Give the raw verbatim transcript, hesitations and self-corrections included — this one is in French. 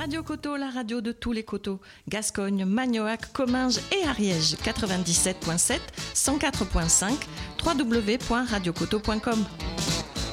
Radio Coteau, la radio de tous les coteaux. Gascogne, Magnoac, Comminges et Ariège. quatre-vingt-dix-sept virgule sept, cent quatre virgule cinq, w w w point radio coteau point com.